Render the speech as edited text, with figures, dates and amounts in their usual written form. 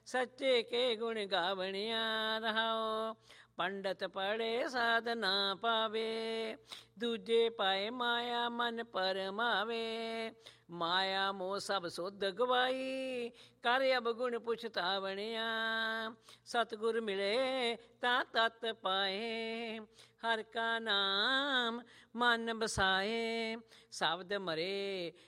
सच्चे के गुण गावणिया रहाओ। पंडित पढ़े साध ना पावे, दूजे पाए माया मन परमावे। माया मोह सब सुध गवाई, कर अब गुण पुछतावणिया। सतगुर मिले ता तत पाए, हर का नाम मन बसाए। शब्द मरे